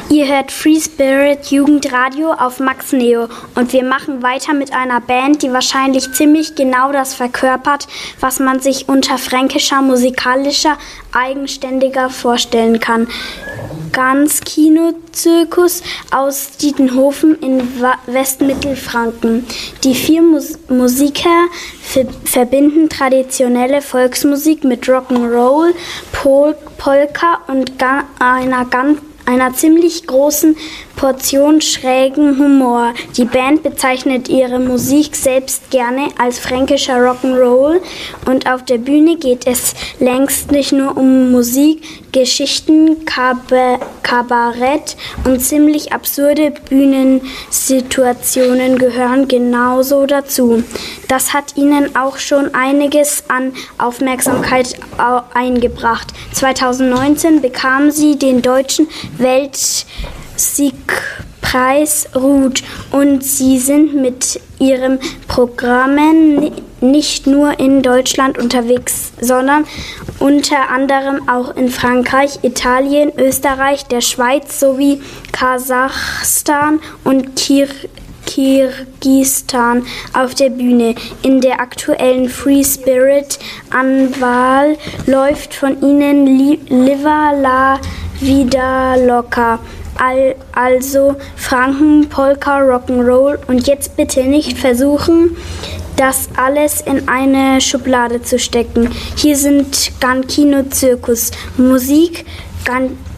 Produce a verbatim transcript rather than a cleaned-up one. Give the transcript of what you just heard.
Ihr hört Free Spirit Jugendradio auf Max Neo und wir machen weiter mit einer Band, die wahrscheinlich ziemlich genau das verkörpert, was man sich unter fränkischer, musikalischer, eigenständiger vorstellen kann. Ganz Kinozirkus aus Dietenhofen in Westmittelfranken. Die vier Mus- Musiker f- verbinden traditionelle Volksmusik mit Rock'n'Roll, Pol- Polka und ga- einer ganz einer ziemlich großen Portion schrägen Humor. Die Band bezeichnet ihre Musik selbst gerne als fränkischer Rock'n'Roll und auf der Bühne geht es längst nicht nur um Musik, Geschichten, Kab- Kabarett und ziemlich absurde Bühnensituationen gehören genauso dazu. Das hat ihnen auch schon einiges an Aufmerksamkeit eingebracht. zweitausendneunzehn bekamen sie den deutschen Weltmusikpreis Ruth und sie sind mit ihren Programmen nicht nur in Deutschland unterwegs, sondern unter anderem auch in Frankreich, Italien, Österreich, der Schweiz sowie Kasachstan und Kir- Kirgisistan auf der Bühne. In der aktuellen Free Spirit Anwahl läuft von ihnen Li- Liva la Vida Loca. Al- also Franken, Polka, Rock'n'Roll und jetzt bitte nicht versuchen, das alles in eine Schublade zu stecken. Hier sind Gankino Zirkus, Musik, Gan-